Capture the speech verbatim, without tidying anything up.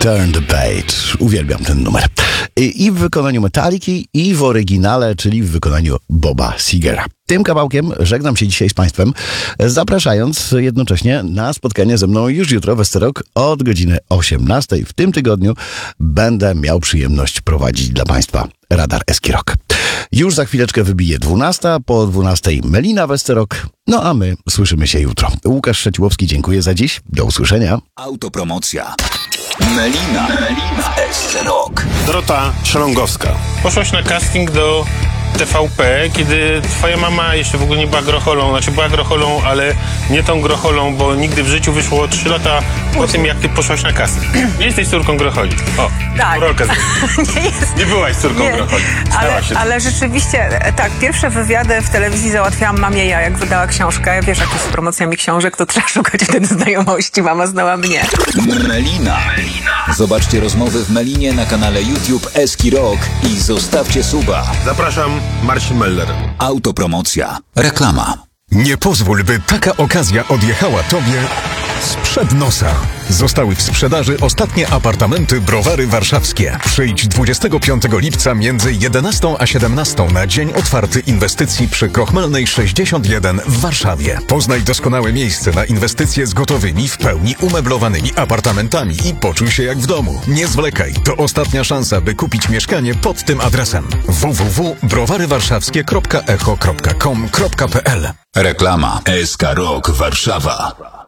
Turn the Page. Uwielbiam ten numer. I w wykonaniu Metaliki, i w oryginale, czyli w wykonaniu Boba Segera. Tym kawałkiem żegnam się dzisiaj z Państwem, zapraszając jednocześnie na spotkanie ze mną już jutro we Sterok od godziny osiemnastej. W tym tygodniu będę miał przyjemność prowadzić dla Państwa Radar Eski Rock. Już za chwileczkę wybije dwunasta, po dwunastej Melina Westerok, no a my słyszymy się jutro. Łukasz Szeciłowski, dziękuję za dziś. Do usłyszenia. Autopromocja. Melina. Melina w Eski Rock. Dorota Szelongowska. Poszłaś na casting do T V P, kiedy twoja mama jeszcze w ogóle nie była grocholą, znaczy była grocholą, ale nie tą grocholą, bo nigdy w życiu wyszło trzy lata po tym, jak ty poszłaś na casting. Nie jesteś córką grocholi. O, tak. Rolka nie, jest, nie byłaś córką nie, grocholi. Ale, ale rzeczywiście, tak, pierwsze wywiady w telewizji załatwiałam mamie ja, jak wydała książkę. Wiesz, jak jest z promocjami książek, to trzeba szukać wtedy znajomości. Mama znała mnie. Melina. Melina. Zobaczcie rozmowy w Melinie na kanale YouTube Eski Rock i zostawcie suba. Zapraszam, Marcin Meller. Autopromocja. Reklama. Nie pozwól, by taka okazja odjechała tobie sprzed nosa. Zostały w sprzedaży ostatnie apartamenty Browary Warszawskie. Przyjdź dwudziestego piątego lipca między jedenastą a siedemnastą na dzień otwarty inwestycji przy Krochmalnej sześćdziesiąt jeden w Warszawie. Poznaj doskonałe miejsce na inwestycje z gotowymi, w pełni umeblowanymi apartamentami i poczuj się jak w domu. Nie zwlekaj, to ostatnia szansa, by kupić mieszkanie pod tym adresem w w w kropka browary warszawskie kropka echo kropka com kropka p l. Reklama. S K Rock Warszawa.